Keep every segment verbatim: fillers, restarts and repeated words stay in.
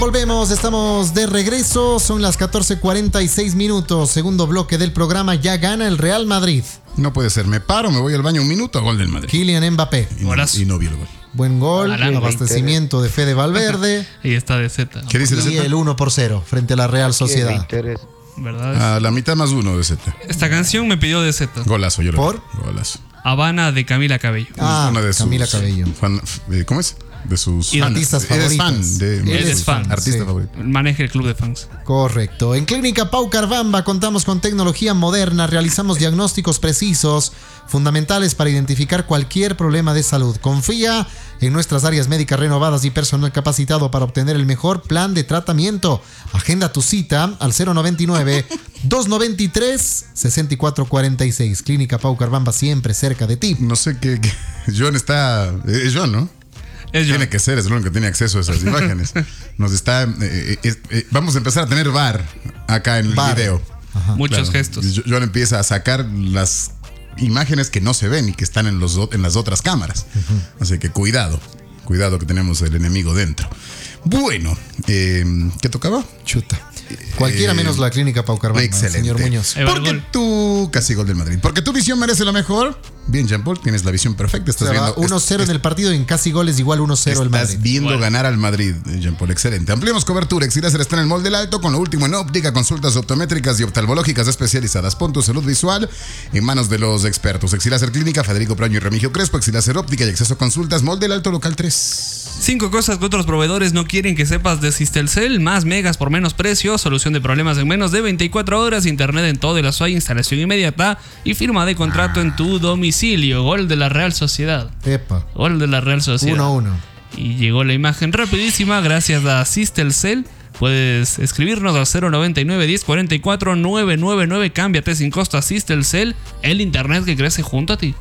Volvemos, estamos de regreso, son las catorce cuarenta y seis minutos, segundo bloque del programa, ya gana el Real Madrid. No puede ser, me paro, me voy al baño un minuto, gol del Madrid. Kylian Mbappé. Y no, y no vi el gol. Buen gol, Ojalá, abastecimiento de Fede Valverde. Ahí está de Z. ¿Qué dice de Y Z? el uno por cero frente a la Real Sociedad. ¿Verdad? A la mitad más uno de Z. Esta canción me pidió de Z. Golazo, yo lo ¿Por? vi. Golazo. Habana de Camila Cabello. Ah, Una de sus Camila Cabello. fan- eh, ¿Cómo es? De sus Y fans. artistas Él es favoritas. fan de Él es de sus fan, Artista sí. favorito. Maneja el club de fans. Correcto. En Clínica Pau Carvamba contamos con tecnología moderna, realizamos diagnósticos precisos, fundamentales para identificar cualquier problema de salud. Confía en nuestras áreas médicas renovadas y personal capacitado para obtener el mejor plan de tratamiento. Agenda tu cita al cero noventa y nueve, dos noventa y tres, sesenta y cuatro cuarenta y seis. Clínica Pau Carvamba, siempre cerca de ti. No sé qué. qué- John está. Es John, ¿no? Es yo. Tiene que ser, es el único que tiene acceso a esas imágenes. Nos está. eh, eh, eh, vamos a empezar a tener V A R acá en el V A R. video. Muchos Claro. gestos. Jo- John empieza a sacar las imágenes que no se ven y que están en, los, o- en las otras cámaras. Así que cuidado, cuidado que tenemos el enemigo dentro. Bueno, eh, ¿qué tocaba? Chuta. Cualquiera Eh, menos la Clínica Pau Carvamba, Excelente. señor Muñoz. Eh, Porque gol. tú, casi gol del Madrid. Porque tu visión merece lo mejor. Bien, Jean-Paul, tienes la visión perfecta. Estás viendo uno cero est- en el partido y en casi goles igual uno cero el Madrid. Estás viendo Bueno. ganar al Madrid, Jean-Paul. Excelente. Ampliemos cobertura. Exiláser está en el Mall del Alto con lo último en óptica, consultas optométricas y oftalmológicas especializadas. Pon tu salud visual en manos de los expertos. Exiláser Clínica, Federico Praño y Remigio Crespo. Exiláser Óptica y acceso a consultas. Mall del Alto, local tres. Cinco cosas que otros proveedores no quieren que sepas de Sistelcel. Más megas por menos precio. Solución de problemas en menos de veinticuatro horas. Internet en todo el Azuay. Instalación inmediata. Y firma de contrato en tu domicilio. Gol de la Real Sociedad. Epa. Gol de la Real Sociedad. uno uno. Y llegó la imagen rapidísima gracias a Sistelcel. Puedes escribirnos al cero noventa y nueve, diez cuarenta y cuatro, novecientos noventa y nueve. Cámbiate sin costo a Sistelcel. El internet que crece junto a ti.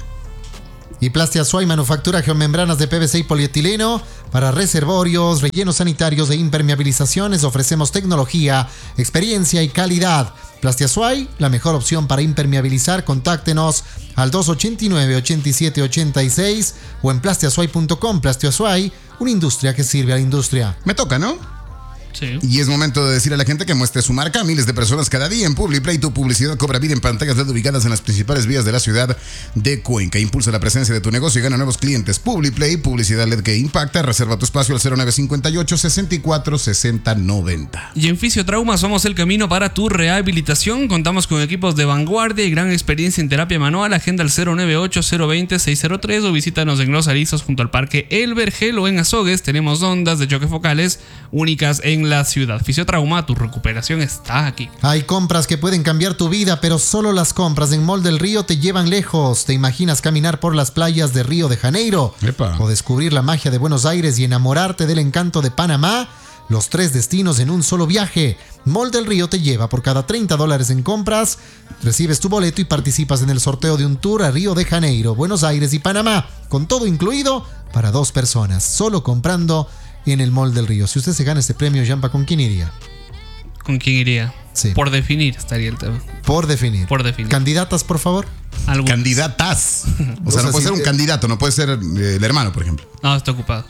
Y Plastia Suay manufactura geomembranas de P V C y polietileno para reservorios, rellenos sanitarios e impermeabilizaciones. Ofrecemos tecnología, experiencia y calidad. Plastia Suay, la mejor opción para impermeabilizar. Contáctenos al dos ochenta y nueve, ochenta y siete ochenta y seis o en plastiasuay punto com. Plastia Suay, una industria que sirve a la industria. Me toca, ¿no? Sí. Y es momento de decir a la gente que muestre su marca. Miles de personas cada día en Publiplay. Tu publicidad cobra vida en pantallas L E D ubicadas en las principales vías de la ciudad de Cuenca. Impulsa la presencia de tu negocio y gana nuevos clientes. Publiplay, publicidad L E D que impacta. Reserva tu espacio al cero nueve cincuenta y ocho, sesenta y cuatro, sesenta, noventa. Y en Fisiotrauma somos el camino para tu rehabilitación. Contamos con equipos de vanguardia y gran experiencia en terapia manual. Agenda al cero nueve ocho, cero veinte, seis cero tres o visítanos en Los Arizos junto al Parque El Vergel o en Azogues. Tenemos ondas de choque focales únicas en la ciudad. Fisiotrauma, tu recuperación está aquí. Hay compras que pueden cambiar tu vida, pero solo las compras en Mall del Río te llevan lejos. ¿Te imaginas caminar por las playas de Río de Janeiro? Epa. ¿O descubrir la magia de Buenos Aires y enamorarte del encanto de Panamá? Los tres destinos en un solo viaje. Mall del Río te lleva por cada treinta dólares en compras. Recibes tu boleto y participas en el sorteo de un tour a Río de Janeiro, Buenos Aires y Panamá, con todo incluido para dos personas, solo comprando en el Mall del Río. Si usted se gana este premio, Jampa, ¿con quién iría? ¿Con quién iría? Sí. Por definir estaría el tema. Por definir. Por definir. Candidatas, por favor. Algo. Candidatas. O O sea, sea, no puede sí, ser un eh, candidato, no puede ser eh, el hermano, por ejemplo. No, está ocupado.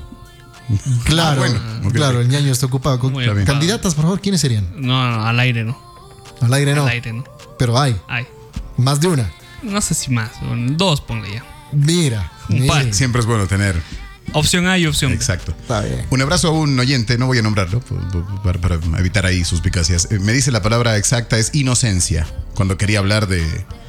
Claro, Ah, bueno, ok. claro, el ñaño está ocupado. Con- Muy ocupado. Candidatas, por favor, ¿quiénes serían? No, no, al aire no. Al aire no, Al aire no. pero hay Ay. más de una. No sé si más. Dos, ponle ya. Mira, Un mira. par. Siempre es bueno tener. Opción A y opción B. Exacto. Está bien. Un abrazo a un oyente, no voy a nombrarlo por- por- para, para evitar ahí suspicacias. Eh, Me dice la palabra exacta es inocencia, cuando quería hablar de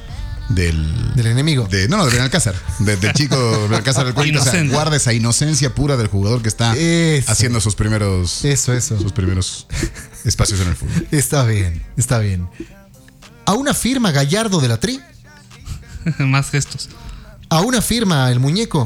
del Del enemigo. de, no, no, de Benalcázar, de, del chico Benalcázar del Cuento. O sea, Inocente. guarda esa inocencia pura del jugador que está Eso. haciendo sus primeros Eso, eso. sus primeros espacios en el fútbol. Está bien, está bien. A una firma Gallardo de la Tri, Más gestos. a una firma el muñeco,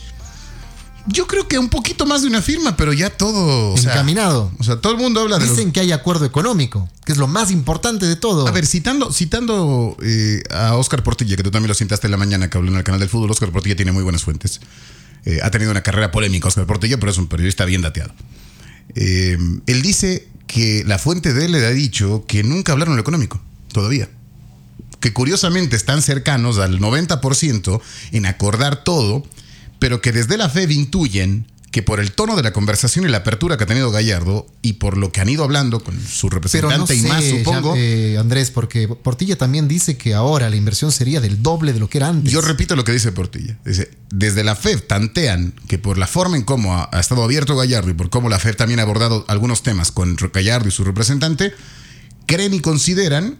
Yo creo que un poquito más de una firma, pero ya todo, o sea, encaminado. o sea, todo el mundo habla de los- Dicen que hay acuerdo económico, que es lo más importante de todo. A ver, citando, citando eh, a Oscar Portilla, que tú también lo citaste en la mañana que habló en el canal del fútbol. Oscar Portilla tiene muy buenas fuentes. Eh, ha tenido una carrera polémica Oscar Portilla, pero es un periodista bien dateado. Eh, él dice que la fuente de él le ha dicho que nunca hablaron lo económico, todavía. Que curiosamente están cercanos al noventa por ciento en acordar todo, pero que desde la F E D intuyen que por el tono de la conversación y la apertura que ha tenido Gallardo y por lo que han ido hablando con su representante Pero no y sé, más, supongo. ya, eh, Andrés, porque Portilla también dice que ahora la inversión sería del doble de lo que era antes. Yo repito lo que dice Portilla. Dice, desde la F E D tantean que por la forma en cómo ha, ha estado abierto Gallardo y por cómo la F E D también ha abordado algunos temas con Gallardo y su representante, creen y consideran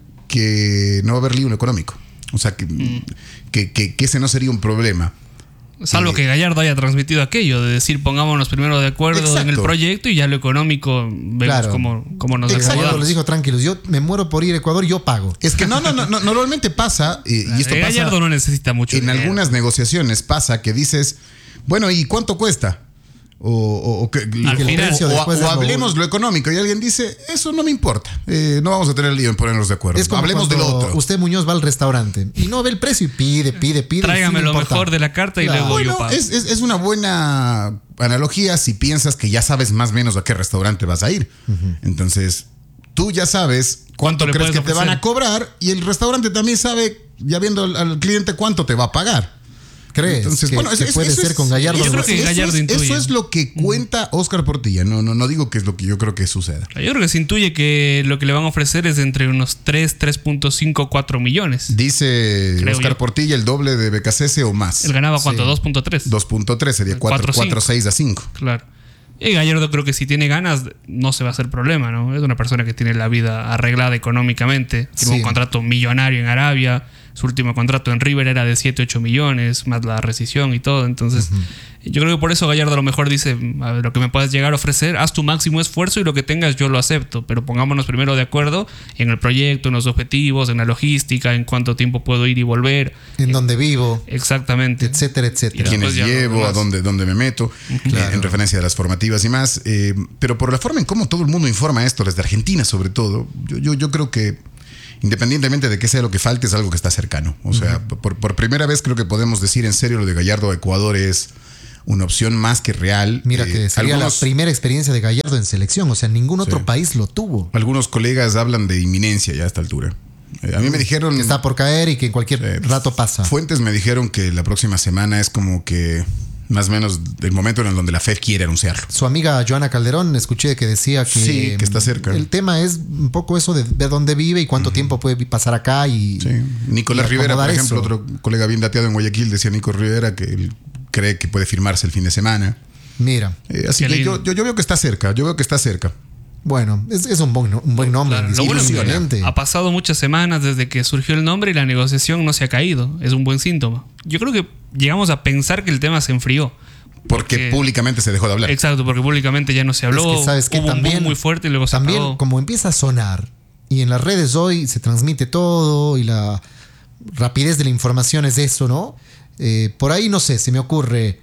que no va a haber lío económico. O sea, que, mm. que, que, que ese no sería un problema. Salvo eh, que Gallardo haya transmitido aquello de decir pongámonos primero de acuerdo exacto. en el proyecto y ya lo económico vemos Claro. cómo, cómo nos Gallardo acomodamos. les dijo tranquilos, yo me muero por ir a Ecuador, yo pago. Es que no, no, no, no normalmente pasa, eh, y esto Eh, pasa Gallardo no necesita mucho en dinero. algunas negociaciones pasa que dices, bueno, ¿y cuánto cuesta? O, o, o que, Al o- final. o- o- Después o de- hablemos lo económico y alguien dice, eso no me importa, eh, no vamos a tener lío en ponernos de acuerdo. Es como Hablemos de lo cuando otro. usted, Muñoz, va al restaurante y no ve el precio y pide, pide, pide. Tráigame sin lo importar. mejor de la carta y Claro. luego yo Bueno, pago. es, es, es una buena analogía si piensas que ya sabes más o menos a qué restaurante vas a ir. Uh-huh. Entonces, tú ya sabes cuánto, ¿Cuánto le crees que puedes te van ofrecer? a cobrar y el restaurante también sabe, ya viendo al, al cliente, cuánto te va a pagar. ¿Crees Entonces, que, bueno, que es- puede eso ser es- con Gallardo? yo creo algo que así? Gallardo eso, es, intuye. eso es lo que cuenta Óscar Portilla. No, no, no digo que es lo que yo creo que suceda. Yo creo que se intuye que lo que le van a ofrecer es de entre unos tres, tres punto cinco, cuatro millones. Dice Creo Óscar yo. Portilla el doble de B K C S o más. Él ganaba cuánto, Sí. dos punto tres. dos punto tres sería Cuatro, cuatro punto seis a cinco. Claro. Y Gallardo creo que si tiene ganas no se va a hacer problema, ¿no? Es una persona que tiene la vida arreglada económicamente. Tiene Sí. un contrato millonario en Arabia. Su último contrato en River era de siete, ocho millones, más la rescisión y todo. Entonces, uh-huh. yo creo que por eso Gallardo a lo mejor dice, a ver, lo que me puedas llegar a ofrecer, haz tu máximo esfuerzo y lo que tengas yo lo acepto. Pero pongámonos primero de acuerdo en el proyecto, en los objetivos, en la logística, en cuánto tiempo puedo ir y volver. En eh, dónde vivo, Exactamente. etcétera, etcétera. después Quiénes ya lo llevo, a demás. dónde, dónde me meto, Claro. eh, en referencia de las formativas y más. Eh, pero por la forma en cómo todo el mundo informa esto, desde Argentina sobre todo, yo, yo, yo creo que independientemente de que sea lo que falte, es algo que está cercano. O sea, uh-huh. por, por primera vez creo que podemos decir en serio lo de Gallardo a Ecuador es una opción más que real. Mira que Eh, sería algunos, la primera experiencia de Gallardo en selección, o sea, ningún otro Sí. país lo tuvo. algunos colegas hablan de inminencia ya a esta altura. Eh, a mí me dijeron... Que está por caer y que en cualquier eh, rato pasa. Fuentes me dijeron que la próxima semana es como que más o menos el momento en el donde la F E D quiere anunciarlo. Su amiga Joana Calderón, escuché que decía que, Sí, que está cerca. El tema es un poco eso de, de dónde vive y cuánto uh-huh. tiempo puede pasar acá. Y, sí. Nicolás y Rivera, por ejemplo, eso. otro colega bien dateado en Guayaquil, decía Nico Rivera que él cree que puede firmarse el fin de semana. Mira. Eh, así Qué que lindo. yo, yo, yo veo que está cerca, yo veo que está cerca. Bueno, es, es un, buen, un buen nombre. Claro, lo bueno es que indiscutiblemente. ha pasado muchas semanas desde que surgió el nombre y la negociación no se ha caído. Es un buen síntoma. Yo creo que llegamos a pensar que el tema se enfrió. Porque, porque públicamente se dejó de hablar. Exacto, porque públicamente ya no se habló. Es que, ¿sabes qué? Hubo También, un boom muy fuerte y luego se También, apagó. como empieza a sonar y en las redes hoy se transmite todo y la rapidez de la información es eso, ¿no? Eh, por ahí, no sé, se me ocurre.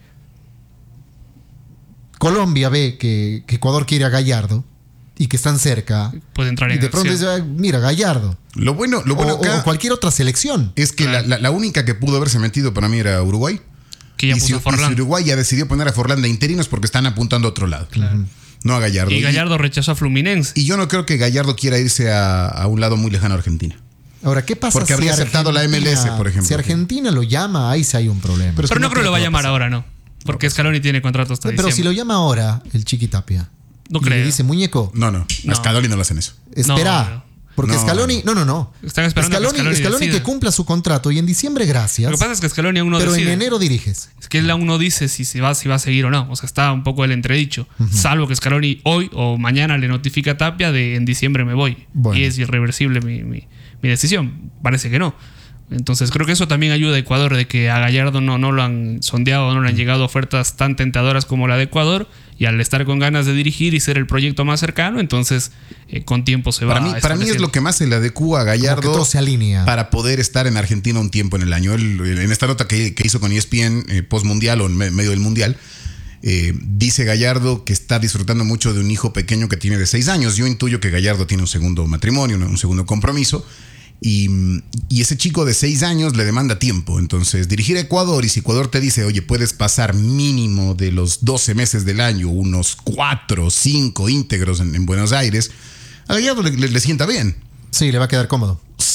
Colombia ve que, que Ecuador quiere a Gallardo y que están cerca. Puede entrar Y en de pronto acción. dice, mira, Gallardo. Lo bueno, lo bueno o, acá o cualquier otra selección. es que Claro. la, la, la única que pudo haberse metido para mí era Uruguay. Que ya y, puso si, a y si Forlán. Uruguay ya decidió poner a Forlán de interinos porque están apuntando a otro lado. Claro. No a Gallardo. Y Gallardo rechazó a Fluminense. Y yo no creo que Gallardo quiera irse a, a un lado muy lejano a Argentina. Ahora, ¿qué pasa Porque habría aceptado la M L S, por ejemplo. Si Argentina lo llama, ahí sí hay un problema. Pero Pero, es que no no creo que lo va a creo que va a llamar ahora, no. Porque Scaloni tiene contrato hasta Pero diciembre. si lo llama ahora el Chiqui Tapia No y creo. le dice, muñeco, No, no. No. A Scaloni no lo hacen eso. espera. No, no. Porque No. Scaloni, no, no, no. Están esperando a que Scaloni, Scaloni Scaloni decida. que cumpla su contrato y en diciembre gracias. Lo que pasa es que Scaloni aún no pero decide. en enero diriges. Es que él aún no dice si, se va, si va a seguir o no. O sea, está un poco el entredicho. Uh-huh. Salvo que Scaloni hoy o mañana le notifica a Tapia de en diciembre me voy. Bueno. Y es irreversible mi, mi, mi decisión. Parece que no. Entonces creo que eso también ayuda a Ecuador, de que a Gallardo no, no lo han sondeado, no le han llegado ofertas tan tentadoras como la de Ecuador, y al estar con ganas de dirigir y ser el proyecto más cercano, entonces eh, con tiempo se va Para mí, para mí es lo que más se le adecua a Como que Gallardo todo se alinea. para poder estar en Argentina un tiempo en el año. Él, en esta nota que, que hizo con E S P N eh, post-mundial o en me- medio del mundial, eh, dice Gallardo que está disfrutando mucho de un hijo pequeño que tiene de seis años. Yo intuyo que Gallardo tiene un segundo matrimonio, un, un segundo compromiso. Y, y ese chico de seis años le demanda tiempo. Entonces, dirigir a Ecuador, y si Ecuador te dice, oye, puedes pasar mínimo de los doce meses del año, unos cuatro o cinco íntegros en, en Buenos Aires, a Gallardo le, le, le sienta bien. Sí, le va a quedar cómodo.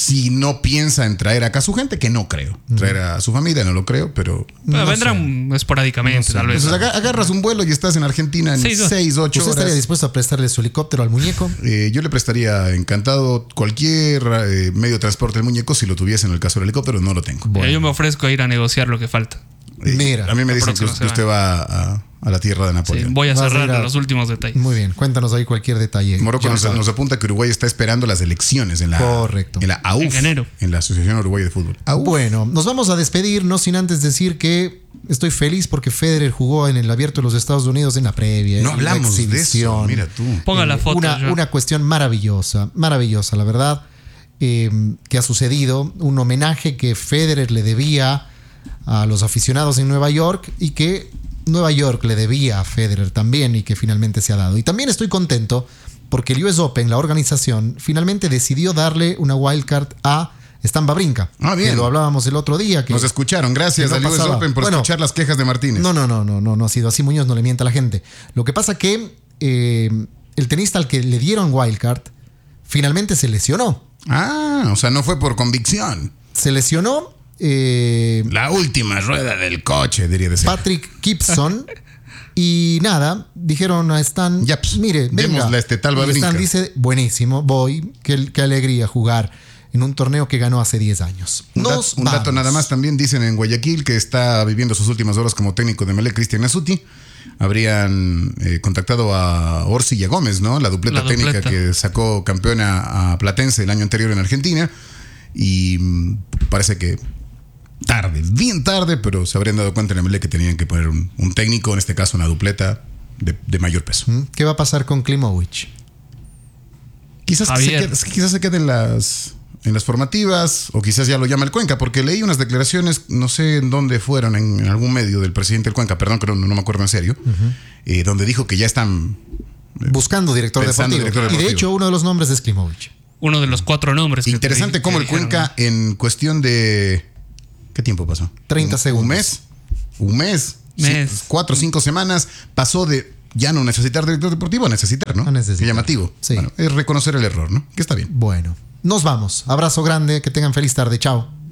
Si no piensa en traer acá a su gente, que no creo. Traer a su familia, no lo creo, pero... Pero No vendrán esporádicamente, No sé. tal vez. Entonces aga- agarras un vuelo y estás en Argentina en Seis, ocho. seis, ocho ¿Usted estaría horas. dispuesto a prestarle su helicóptero al muñeco? Eh, yo le prestaría encantado cualquier eh, medio de transporte del muñeco si lo tuviese en el caso del helicóptero, no lo tengo. Ya, Yo me ofrezco a ir a negociar lo que falta. Eh, Mira, a mí me la dicen que, próxima que usted va a, a la tierra de Sí, Napoleón. voy a Vas a cerrar ir a- los últimos detalles. Muy bien, cuéntanos ahí cualquier detalle. Morocco nos, Giancarlo. nos apunta que Uruguay está esperando las elecciones en la, Correcto. en la A U F, En enero. en la Asociación Uruguaya de Fútbol. A U F. Bueno, nos vamos a despedir, no sin antes decir que estoy feliz porque Federer jugó en el Abierto de los Estados Unidos en la previa. No en la hablamos de eso, exhibición. mira tú. Ponga la foto. Una, ya. una cuestión maravillosa, maravillosa, la verdad, eh, que ha sucedido. Un homenaje que Federer le debía a los aficionados en Nueva York y que Nueva York le debía a Federer también y que finalmente se ha dado. Y también estoy contento porque el U S Open, la organización, finalmente decidió darle una wildcard a Stan Wawrinka. Ah, bien. Que lo hablábamos el otro día. Que Nos escucharon. Gracias que no al U S pasaba. Open por Bueno, escuchar las quejas de Martínez. No, no, no, no, no, no ha sido así. Muñoz no le mienta a la gente. Lo que pasa que eh, el tenista al que le dieron wildcard finalmente se lesionó. Ah, o sea, no fue por convicción. Se lesionó eh, La última rueda del coche, diría de ser. Patrick Gibson. Y nada, dijeron a Stan, Ya, pues, mire, venga. démosle a este tal Y Wawrinka. Stan dice, buenísimo, voy, qué, qué alegría jugar en un torneo que ganó hace diez años. Un, dat- Nos un dato vamos. nada más también dicen en Guayaquil que está viviendo sus últimas horas como técnico de Melé, Cristian Nasuti. Habrían eh, contactado a Orsi y a Gómez, ¿no? La dupleta La técnica dupleta. que sacó campeona a Platense el año anterior en Argentina. Y mm, parece que tarde, bien tarde, pero se habrían dado cuenta en Melé que tenían que poner un, un técnico, en este caso una dupleta de, de mayor peso. ¿Mm? ¿Qué va a pasar con Klimovic? Quizás se, Javier. quede, quizás se quede en las, en las formativas, o quizás ya lo llama el Cuenca, porque leí unas declaraciones, no sé en dónde fueron, en, en algún medio del presidente del Cuenca, perdón, que no, no me acuerdo en serio, eh, donde dijo que ya están... Buscando director Pensando deportivo. director Y de deportivo. hecho, uno de los nombres es Klimovic. Uno de los cuatro nombres. que Interesante te- cómo que el dijeron, Cuenca en cuestión de... ¿Qué tiempo pasó? treinta Un- segundos. ¿Un mes? ¿Un mes? Mes. Sí, cuatro o cinco semanas pasó de ya no necesitar director deportivo a necesitar, ¿no? A necesitar. Qué llamativo. Sí. Bueno, es reconocer el error, ¿no? Que está bien. Bueno, nos vamos. Abrazo grande, que tengan feliz tarde. Chao.